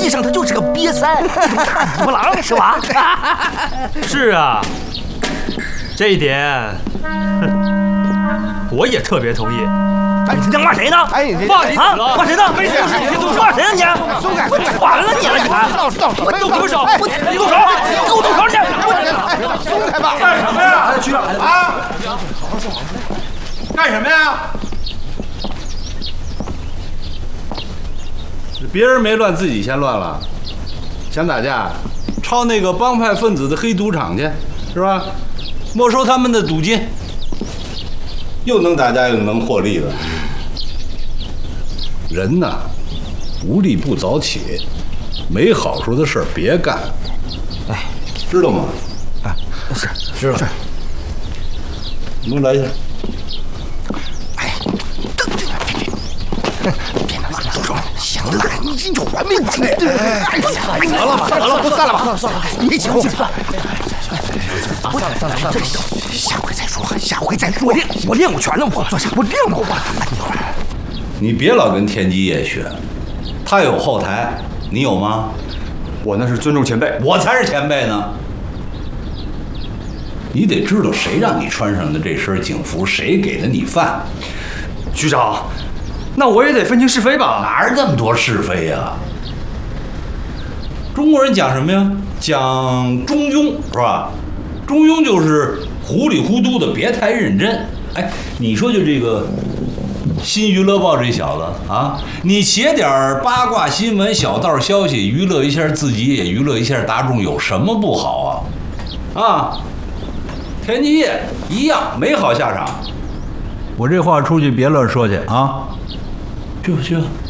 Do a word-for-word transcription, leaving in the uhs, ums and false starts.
际上他就是个瘪三，大尾巴狼是吧？ 是啊，这一点，我也特别同意。 哎，你这骂谁呢？ 哎，你骂你啊？骂谁呢？ 没事，你你骂谁呢？你松开，松开， 完了你了你还！ 到到手， 我动手！我你动手！给我动手去！ 松开吧！ 干什么呀？ 去啊！ 好好说，好好说。干什么呀？别人没乱，自己先乱了。想打架，抄那个帮派分子的黑赌场去，是吧？没收他们的赌金，又能打架又能获利的。人呐，无利不早起，没好处的事儿别干。哎，知道吗？ 啊，是知道。 你给我来一下。 哎，别拿手手，想得来，你有完没完？哎，得了吧，得了，不散了吧，算了算了，别起哄，算了，算了算了算了，下回再说，下回再说。我练我练过拳呢，我坐下，我练过吧。一会儿。 你别老跟田基业学，他有后台，你有吗？ 我那是尊重前辈， 我才是前辈呢。你得知道谁让你穿上的这身警服，谁给的你饭。 局长，那我也得分清是非吧？ 哪儿那么多是非呀？中国人讲什么呀？讲中庸是吧？中庸就是糊里糊涂的，别太认真。哎，你说就这个新娱乐报这小子啊，你写点八卦新闻、小道消息，娱乐一下自己，也娱乐一下大众，有什么不好啊？啊，田基业一样没好下场。我这话出去别乱说去啊！去吧去吧。